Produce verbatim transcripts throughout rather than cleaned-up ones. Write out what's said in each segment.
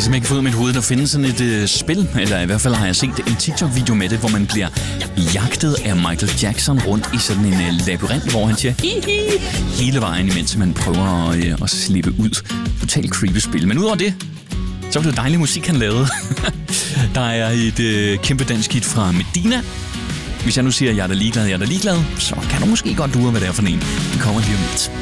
Ligesom jeg kan få ud af mit hoved, der findes sådan et øh, spil, eller i hvert fald har jeg set en TikTok-video med det, hvor man bliver jagtet af Michael Jackson rundt i sådan en øh, labyrint, hvor han siger hihi hele vejen, imens man prøver at, øh, at slippe ud. Totalt creepy spil. Men udover det, så var det dejlig musik, han lavede. Der er et øh, kæmpe dansk hit fra Medina. Hvis jeg nu siger, at jeg er da ligeglad, jeg er da ligeglad, så kan du måske godt dure, hvad det er for en. Den kommer lige om lidt.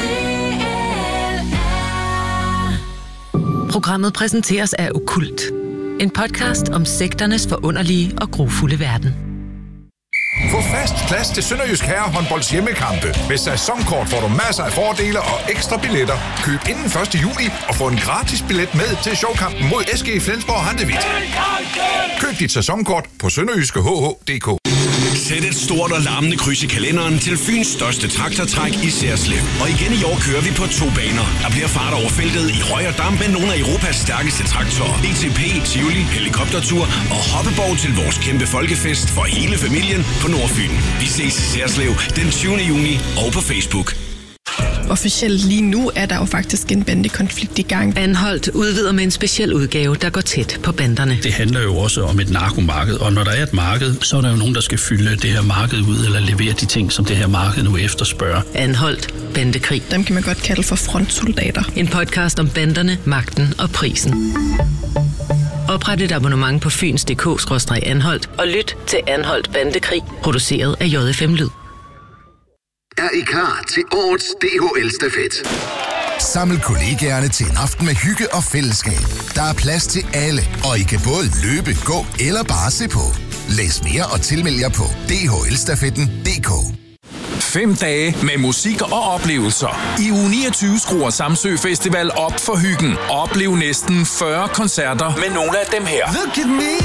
Programmet præsenteres af Okkult. En podcast om sekternes forunderlige og grufulde verden. Få fast plads til Sønderjysk Herrehåndbolds hjemmekampe. Med sæsonkort får du masser af fordele og ekstra billetter. Køb inden første juli og få en gratis billet med til showkampen mod S G Flensborg Handewitt. Køb dit sæsonkort på sønderjyske h h punktum d k. Sæt et stort og larmende kryds i kalenderen til Fyns største traktortræk i Serslev. Og igen i år kører vi på to baner. Der bliver fart over feltet i høj og damp med nogle af Europas stærkeste traktorer. E T P, Tivoli, helikoptertur og hoppeborg til vores kæmpe folkefest for hele familien på Nordfyn. Vi ses i Serslev den tyvende juni og på Facebook. Officielt lige nu er der jo faktisk en bandekonflikt i gang. Anholdt udvider med en speciel udgave, der går tæt på banderne. Det handler jo også om et narkomarked, og når der er et marked, så er der jo nogen, der skal fylde det her marked ud, eller levere de ting, som det her marked nu efterspørger. Anholdt bandekrig. Dem kan man godt kalde for frontsoldater. En podcast om banderne, magten og prisen. Opret et abonnement på fyns punktum d k skråstreg anholdt og lyt til Anholdt Bandekrig, produceret af J F M Lyd. Er I klar til årets D H L-stafet? Saml kollegaerne til en aften med hygge og fællesskab. Der er plads til alle, og I kan både løbe, gå eller bare se på. Læs mere og tilmeld jer på d h l stafetten punktum d k. Fem dage med musik og oplevelser. I uge niogtyve skruer Samsø Festival op for hyggen. Oplev næsten fyrre koncerter med nogle af dem her. Look at me.